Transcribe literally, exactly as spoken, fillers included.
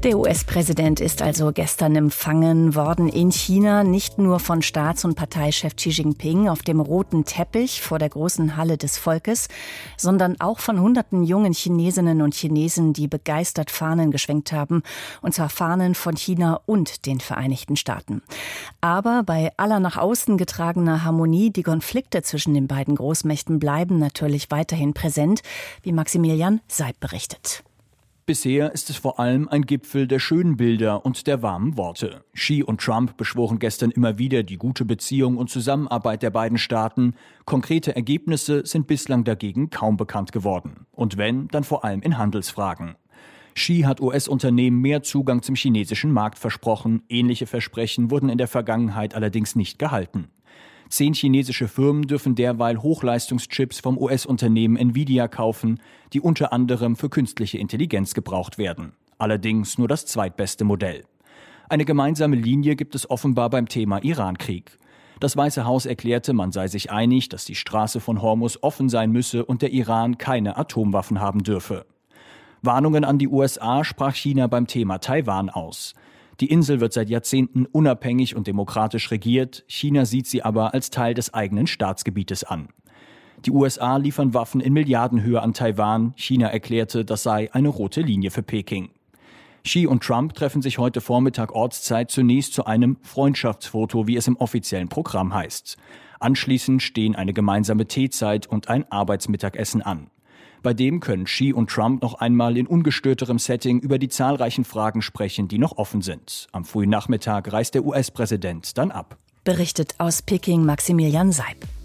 Der U S-Präsident ist also gestern empfangen worden in China, nicht nur von Staats- und Parteichef Xi Jinping auf dem roten Teppich vor der großen Halle des Volkes, sondern auch von hunderten jungen Chinesinnen und Chinesen, die begeistert Fahnen geschwenkt haben, und zwar Fahnen von China und den Vereinigten Staaten. Aber bei aller nach außen getragener Harmonie, die Konflikte zwischen den beiden Großmächten bleiben natürlich weiterhin präsent, wie Maximilian Seib berichtet. Bisher ist es vor allem ein Gipfel der schönen Bilder und der warmen Worte. Xi und Trump beschworen gestern immer wieder die gute Beziehung und Zusammenarbeit der beiden Staaten. Konkrete Ergebnisse sind bislang dagegen kaum bekannt geworden. Und wenn, dann vor allem in Handelsfragen. Xi hat U S-Unternehmen mehr Zugang zum chinesischen Markt versprochen. Ähnliche Versprechen wurden in der Vergangenheit allerdings nicht gehalten. Zehn chinesische Firmen dürfen derweil Hochleistungschips vom U S-Unternehmen Nvidia kaufen, die unter anderem für künstliche Intelligenz gebraucht werden. Allerdings nur das zweitbeste Modell. Eine gemeinsame Linie gibt es offenbar beim Thema Iran-Krieg. Das Weiße Haus erklärte, man sei sich einig, dass die Straße von Hormuz offen sein müsse und der Iran keine Atomwaffen haben dürfe. Warnungen an die U S A sprach China beim Thema Taiwan aus. Die Insel wird seit Jahrzehnten unabhängig und demokratisch regiert. China sieht sie aber als Teil des eigenen Staatsgebietes an. Die U S A liefern Waffen in Milliardenhöhe an Taiwan. China erklärte, das sei eine rote Linie für Peking. Xi und Trump treffen sich heute Vormittag Ortszeit zunächst zu einem Freundschaftsfoto, wie es im offiziellen Programm heißt. Anschließend stehen eine gemeinsame Teezeit und ein Arbeitsmittagessen an. Bei dem können Xi und Trump noch einmal in ungestörterem Setting über die zahlreichen Fragen sprechen, die noch offen sind. Am frühen Nachmittag reist der U S-Präsident dann ab. Berichtet aus Peking Maximilian Seib.